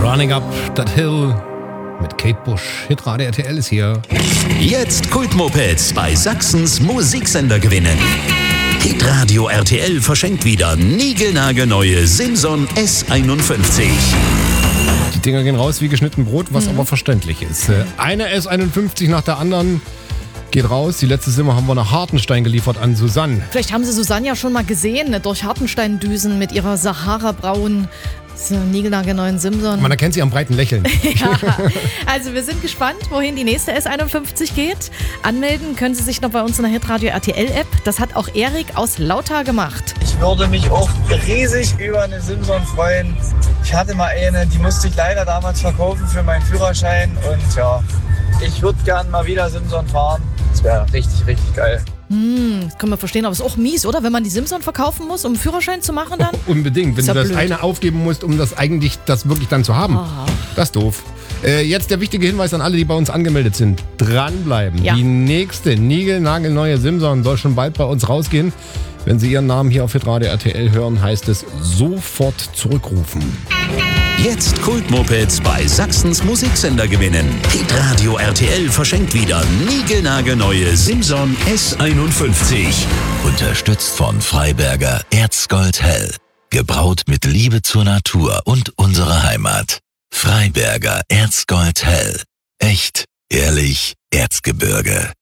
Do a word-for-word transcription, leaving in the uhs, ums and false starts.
Running Up That Hill mit Kate Bush. Hitradio R T L ist hier. Jetzt Kultmopeds bei Sachsens Musiksender gewinnen. Hitradio R T L verschenkt wieder niegelnagelneue Simson S einundfünfzig. Die Dinger gehen raus wie geschnitten Brot, was mhm. aber verständlich ist. Eine S einundfünfzig nach der anderen geht raus. Die letzte Simmer haben wir nach Hartenstein geliefert an Susanne. Vielleicht haben Sie Susanne ja schon mal gesehen, ne? Durch Hartenstein-Düsen mit ihrer Sahara-braunen niegelnagelneuen Simson. Man erkennt sie am breiten Lächeln. Ja, also wir sind gespannt, wohin die nächste S einundfünfzig geht. Anmelden können Sie sich noch bei uns in der Hitradio R T L-App. Das hat auch Erik aus Lauter gemacht. Ich würde mich auch riesig über eine Simson freuen. Ich hatte mal eine, die musste ich leider damals verkaufen für meinen Führerschein. Und ja, ich würde gern mal wieder Simson fahren. Das wäre richtig, richtig geil. Hm, das können wir verstehen, aber es ist auch mies, oder? Wenn man die Simson verkaufen muss, um einen Führerschein zu machen dann? Oh, unbedingt, wenn ist du ja das blöd. eine aufgeben musst, um das eigentlich das wirklich dann zu haben. Oh. Das ist doof. Äh, jetzt der wichtige Hinweis an alle, die bei uns angemeldet sind. Dranbleiben. Ja. Die nächste niegelnagelneue Simson soll schon bald bei uns rausgehen. Wenn Sie Ihren Namen hier auf Hitradio R T L hören, heißt es sofort zurückrufen. Jetzt Kultmopeds bei Sachsens Musiksender gewinnen. Hitradio R T L verschenkt wieder niegelnagelneue Simson S einundfünfzig. Unterstützt von Freiberger Erzgold Hell. Gebraut mit Liebe zur Natur und unserer Heimat. Freiberger Erzgold Hell. Echt, ehrlich, Erzgebirge.